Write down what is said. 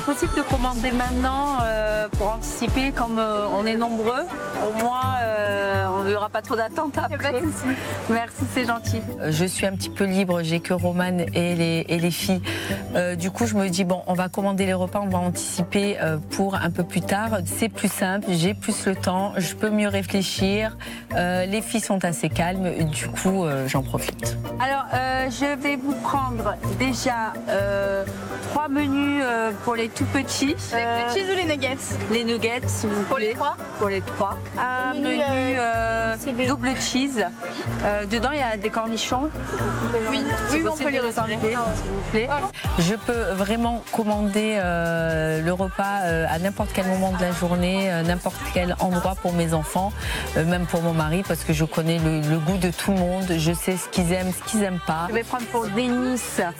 possible de commander maintenant pour anticiper comme on est nombreux. Au moins, on n'aura pas trop d'attente après. Merci, c'est gentil. Je suis un petit peu libre, j'ai que Romane et les filles. Du coup, je me dis, bon, on va commander les repas, on va anticiper pour un peu plus tard. C'est plus simple, j'ai plus le temps, je peux mieux réfléchir. Les filles sont assez calmes, du coup, j'en profite. Alors, je vais vous prendre déjà 3 menus pour les tout petits. Les petits ou les nuggets? Les nuggets, si vous Pour les voulez. trois? Pour les 3. Un menu double cheese. Dedans, il y a des cornichons. Oui, on peut les ressembler. S'il vous plaît. Je peux vraiment commander le repas à n'importe quel moment de la journée, n'importe quel endroit pour mes enfants, même pour mon mari, parce que je connais le goût de tout le monde, je sais ce qu'ils aiment, ce qu'ils n'aiment pas. Je vais prendre pour Denis